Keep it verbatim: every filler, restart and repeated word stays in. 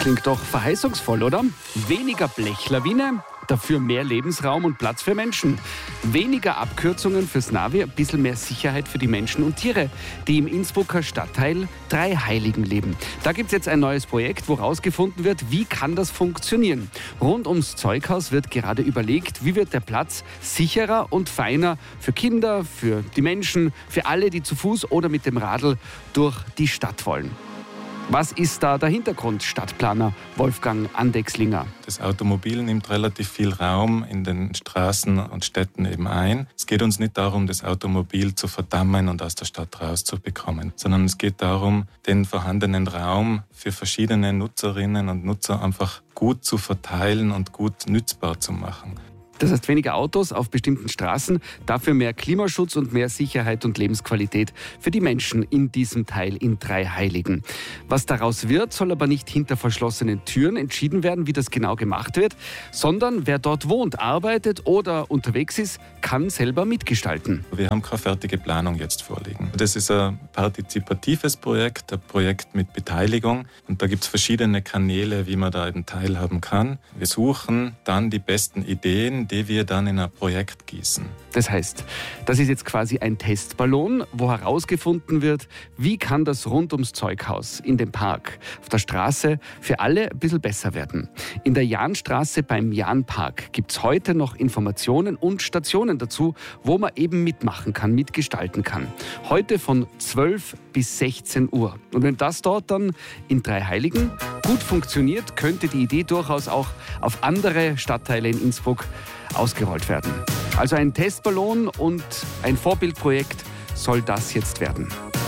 Klingt doch verheißungsvoll, oder? Weniger Blechlawine, dafür mehr Lebensraum und Platz für Menschen. Weniger Abkürzungen fürs Navi, ein bisschen mehr Sicherheit für die Menschen und Tiere, die im Innsbrucker Stadtteil Dreiheiligen leben. Da gibt es jetzt ein neues Projekt, wo rausgefunden wird, wie kann das funktionieren. Rund ums Zeughaus wird gerade überlegt, wie wird der Platz sicherer und feiner für Kinder, für die Menschen, für alle, die zu Fuß oder mit dem Radl durch die Stadt wollen. Was ist da der Hintergrund, Stadtplaner Wolfgang Andexlinger? Das Automobil nimmt relativ viel Raum in den Straßen und Städten eben ein. Es geht uns nicht darum, das Automobil zu verdammen und aus der Stadt rauszubekommen, sondern es geht darum, den vorhandenen Raum für verschiedene Nutzerinnen und Nutzer einfach gut zu verteilen und gut nützbar zu machen. Das heißt weniger Autos auf bestimmten Straßen, dafür mehr Klimaschutz und mehr Sicherheit und Lebensqualität für die Menschen in diesem Teil in Dreiheiligen. Was daraus wird, soll aber nicht hinter verschlossenen Türen entschieden werden, wie das genau gemacht wird, sondern wer dort wohnt, arbeitet oder unterwegs ist, kann selber mitgestalten. Wir haben keine fertige Planung jetzt vorliegen. Das ist ein partizipatives Projekt, ein Projekt mit Beteiligung und da gibt es verschiedene Kanäle, wie man da eben teilhaben kann. Wir suchen dann die besten Ideen, die wir dann in ein Projekt gießen. Das heißt, das ist jetzt quasi ein Testballon, wo herausgefunden wird, wie kann das rund ums Zeughaus, in dem Park, auf der Straße für alle ein bisschen besser werden. In der Jahnstraße beim Jahnpark gibt es heute noch Informationen und Stationen dazu, wo man eben mitmachen kann, mitgestalten kann. Heute von zwölf bis sechzehn Uhr. Und wenn das dort dann in Dreiheiligen gut funktioniert, könnte die Idee durchaus auch auf andere Stadtteile in Innsbruck ausgerollt werden. Also ein Testballon und ein Vorbildprojekt soll das jetzt werden.